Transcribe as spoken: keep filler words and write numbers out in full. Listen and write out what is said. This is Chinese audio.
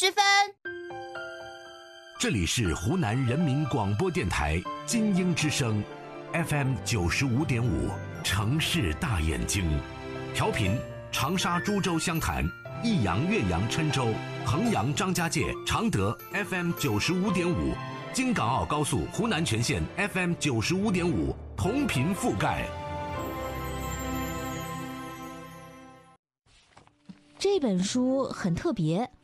之分。 这里是湖南人民广播电台金鹰之声 F M 九十五点五，城市大眼睛，调频长沙、株洲、湘潭、益阳、岳阳、郴州、衡阳、张家界、常德 F M 九十五点五，京港澳高速湖南全线 F M 九十五点五，同频覆盖。 这本书很特别，